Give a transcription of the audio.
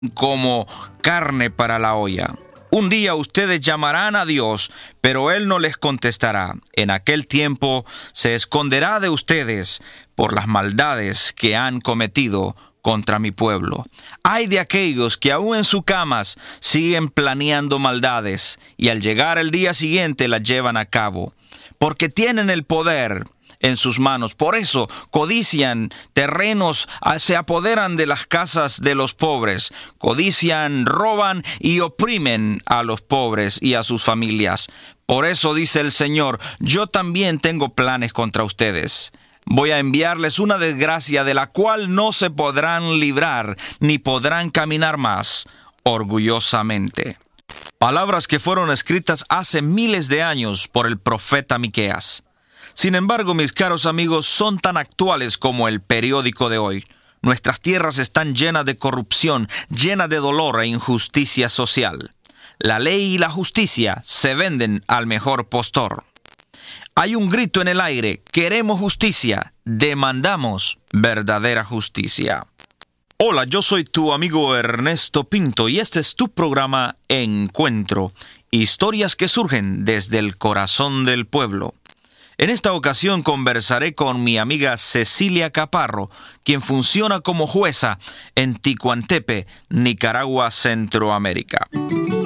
como carne para la olla. Un día ustedes llamarán a Dios, pero Él no les contestará. En aquel tiempo se esconderá de ustedes por las maldades que han cometido contra mi pueblo. Ay de aquellos que aún en sus camas siguen planeando maldades y al llegar el día siguiente las llevan a cabo, porque tienen el poder en sus manos. Por eso codician terrenos, se apoderan de las casas de los pobres, codician, roban y oprimen a los pobres y a sus familias. Por eso dice el Señor: yo también tengo planes contra ustedes. Voy a enviarles una desgracia de la cual no se podrán librar ni podrán caminar más orgullosamente. Palabras que fueron escritas hace miles de años por el profeta Miqueas. Sin embargo, mis caros amigos, son tan actuales como el periódico de hoy. Nuestras tierras están llenas de corrupción, llenas de dolor e injusticia social. La ley y la justicia se venden al mejor postor. Hay un grito en el aire: queremos justicia, demandamos verdadera justicia. Hola, yo soy tu amigo Ernesto Pinto y este es tu programa Encuentro, historias que surgen desde el corazón del pueblo. En esta ocasión conversaré con mi amiga Cecilia Caparro, quien funciona como jueza en Ticuantepe, Nicaragua, Centroamérica.